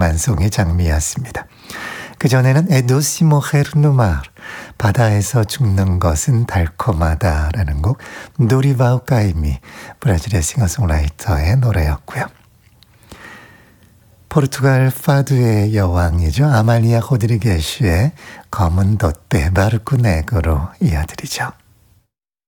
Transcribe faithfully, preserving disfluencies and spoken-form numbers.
찬송의 장미였습니다. 그전에는 에도시 모헤르 누마르, 바다에서 죽는 것은 달콤하다라는 곡 노리바우 까이미, 브라질의 싱어송라이터의 노래였고요. 포르투갈 파두의 여왕이죠. 아말리아 호드리게슈의 검은 돛대 바르쿠 네그로 이어드리죠.